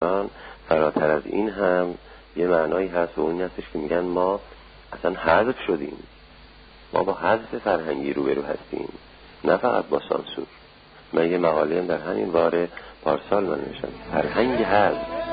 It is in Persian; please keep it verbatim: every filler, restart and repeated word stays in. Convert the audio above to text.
داستان فراتر از این هم یه معنایی هست و اون هستش که میگن ما اصلا حذف شدیم، ما با حذف فرهنگی روبرو هستیم، نه فقط با سانسور. من یه مقاله در همین باره پارسال من نوشتم، فرهنگ حذف.